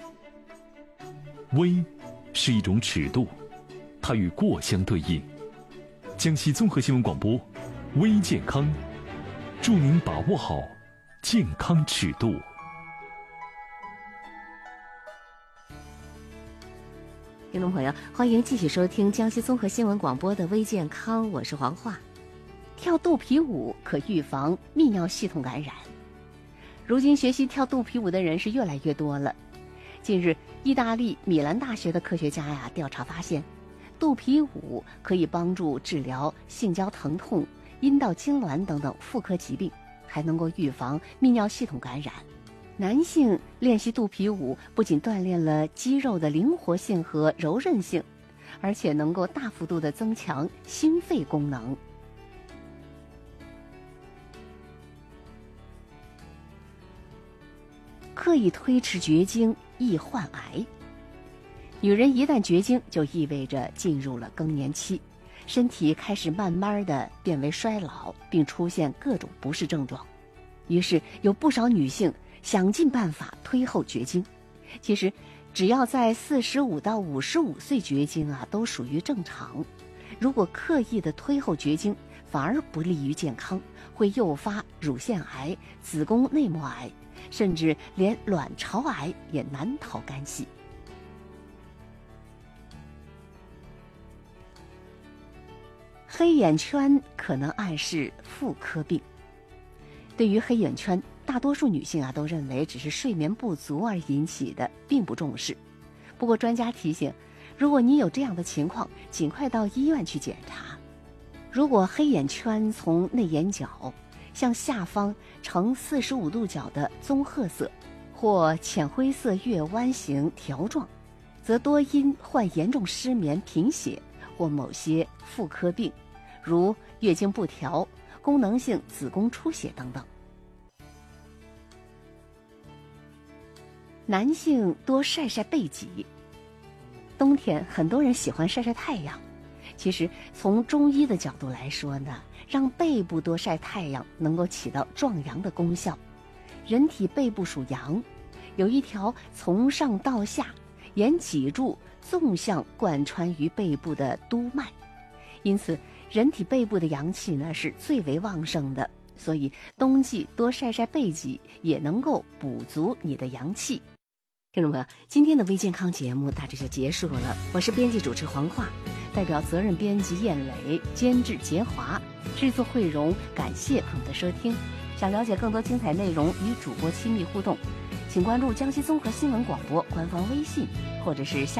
微是一种尺度，它与过相对应。江西综合新闻广播，微健康，祝您把握好健康尺度。 听众朋友，欢迎继续收听江西综合新闻广播的微健康，我是黄华。跳肚皮舞可预防泌尿系统感染。如今学习跳肚皮舞的人是越来越多了。近日，意大利米兰大学的科学家调查发现，肚皮舞可以帮助治疗性交疼痛、阴道痉挛等等妇科疾病，还能够预防泌尿系统感染。男性练习肚皮舞不仅锻炼了肌肉的灵活性和柔韧性，而且能够大幅度地增强心肺功能。刻意推迟绝经易患癌。女人一旦绝经，就意味着进入了更年期，身体开始慢慢地变为衰老，并出现各种不适症状。于是有不少女性想尽办法推后绝经。其实只要在45到55岁绝经都属于正常。如果刻意的推后绝经，反而不利于健康，会诱发乳腺癌、子宫内膜癌，甚至连卵巢癌也难逃干系。黑眼圈可能暗示妇科病。对于黑眼圈，大多数女性都认为只是睡眠不足而引起的，并不重视。不过专家提醒，如果你有这样的情况，尽快到医院去检查。如果黑眼圈从内眼角向下方呈45度角的棕褐色或浅灰色月弯形条状，则多因患严重失眠、贫血或某些妇科病，如月经不调、功能性子宫出血等等。男性多晒晒背脊。冬天很多人喜欢晒晒太阳，其实从中医的角度来说呢，让背部多晒太阳能够起到壮阳的功效。人体背部属阳，有一条从上到下沿脊柱纵向贯穿于背部的督脉，因此人体背部的阳气呢是最为旺盛的，所以冬季多晒晒背脊也能够补足你的阳气。听众朋友，今天的微健康节目大致就结束了。我是编辑主持黄华，代表责任编辑燕磊，监制杰华，制作慧荣，感谢朋友的收听。想了解更多精彩内容与主播亲密互动，请关注江西综合新闻广播官方微信，或者是